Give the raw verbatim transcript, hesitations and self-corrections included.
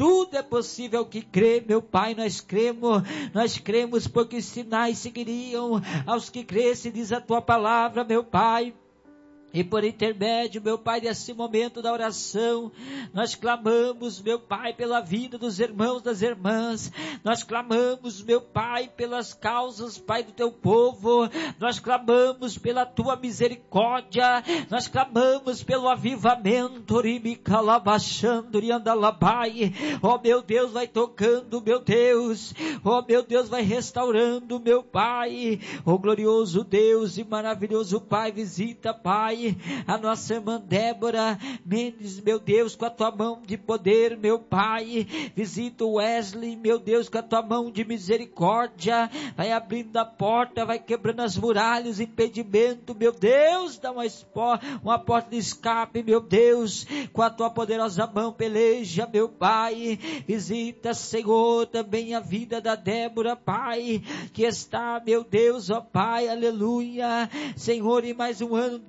tudo é possível ao que crê, meu Pai, nós cremos, nós cremos porque os sinais seguiriam aos que crescem, diz a tua palavra, meu Pai. E por intermédio, meu Pai, desse momento da oração, nós clamamos, meu Pai, pela vida dos irmãos, das irmãs. Nós clamamos, meu Pai, pelas causas, Pai, do teu povo. Nós clamamos pela tua misericórdia. Nós clamamos pelo avivamento. Oh, meu Deus, vai tocando, meu Deus. Oh, meu Deus, vai restaurando, meu Pai. Oh, glorioso Deus e maravilhoso Pai, visita, Pai, a nossa irmã Débora Mendes, meu Deus, com a tua mão de poder, meu Pai. Visita o Wesley, meu Deus, com a tua mão de misericórdia. Vai abrindo a porta, vai quebrando as muralhas, impedimento, meu Deus. Dá uma, espó, uma porta de escape, meu Deus, com a tua poderosa mão peleja, meu Pai. Visita, Senhor, também a vida da Débora, Pai, que está, meu Deus, ó Pai, aleluia, Senhor, em mais um ano